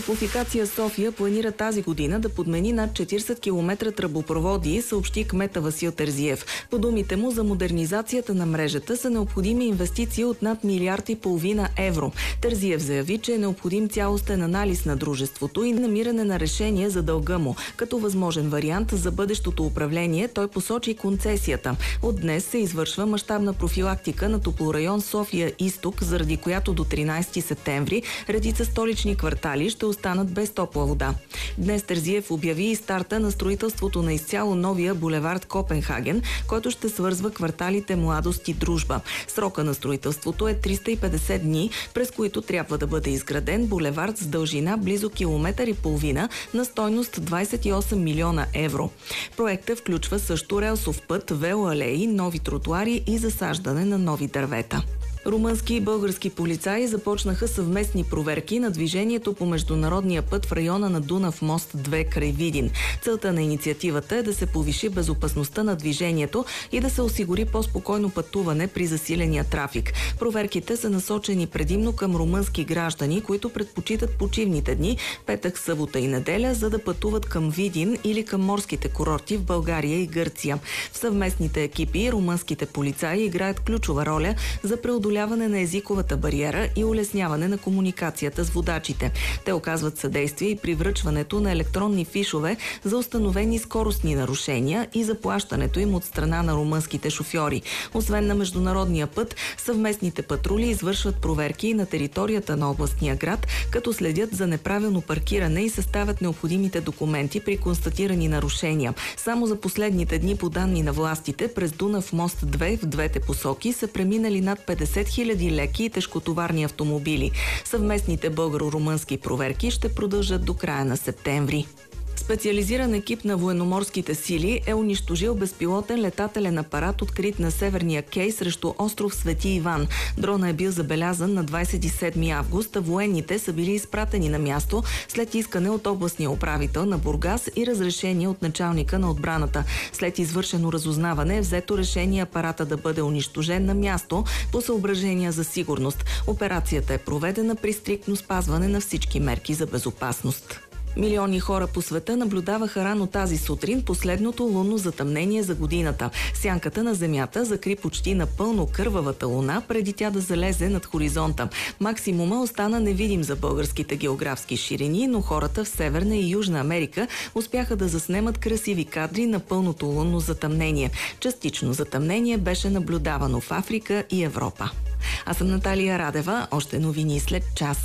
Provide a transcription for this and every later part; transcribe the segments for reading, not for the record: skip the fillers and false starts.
Топлофикация София планира тази година да подмени над 40 км тръбопроводи, съобщи кмета Васил Терзиев. По думите му, за модернизацията на мрежата са необходими инвестиции от над 1,5 милиарда евро. Терзиев заяви, че е необходим цялостен анализ на дружеството и намиране на решение за дълга му. Като възможен вариант за бъдещото управление той посочи концесията. От днес се извършва мащабна профилактика на топлорайон София Изток, заради която до 13 септември редица столични квартали ще останат без топла вода. Днес Терзиев обяви и старта на строителството на изцяло новия булевард Копенхаген, който ще свързва кварталите Младост и Дружба. Срока на строителството е 350 дни, през които трябва да бъде изграден булевард с дължина близо 1,5 км на стойност 28 милиона евро. Проектът включва също релсов път, велоалеи, нови тротуари и засаждане на нови дървета. Румънски и български полицаи започнаха съвместни проверки на движението по международния път в района на Дунав мост 2 край Видин. Целта на инициативата е да се повиши безопасността на движението и да се осигури по-спокойно пътуване при засиления трафик. Проверките са насочени предимно към румънски граждани, които предпочитат почивните дни, петък, събота и неделя, за да пътуват към Видин или към морските курорти в България и Гърция. В съвместните екипи румънските полицаи играят ключова роля за преодоляване на езиковата бариера и улесняване на комуникацията с водачите. Те оказват съдействие и при връчването на електронни фишове за установени скоростни нарушения и заплащането им от страна на румънските шофьори. Освен на международния път, съвместните патрули извършват проверки на територията на областния град, като следят за неправилно паркиране и съставят необходимите документи при констатирани нарушения. Само за последните дни, по данни на властите, през Дунав мост 2 в двете посоки са преминали над 50 000 леки и тежкотоварни автомобили. Съвместните българо-румънски проверки ще продължат до края на септември. Специализиран екип на военноморските сили е унищожил безпилотен летателен апарат, открит на северния кей срещу остров Свети Иван. Дрона е бил забелязан на 27 август, а военните са били изпратени на място след искане от областния управител на Бургас и разрешение от началника на отбраната. След извършено разузнаване е взето решение апарата да бъде унищожен на място по съображения за сигурност. Операцията е проведена при стриктно спазване на всички мерки за безопасност. Милиони хора по света наблюдаваха рано тази сутрин последното лунно затъмнение за годината. Сянката на Земята закри почти напълно кървавата луна, преди тя да залезе над хоризонта. Максимума остана невидим за българските географски ширини, но хората в Северна и Южна Америка успяха да заснемат красиви кадри на пълното лунно затъмнение. Частично затъмнение беше наблюдавано в Африка и Европа. Аз съм Наталия Радева. Още новини след час.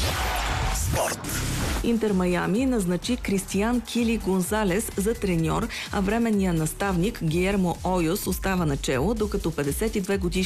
Спорт. Интер Майами назначи Кристиан Кили Гонзалес за треньор, а временният наставник Гиермо Ойос остава начело, докато 52 годишният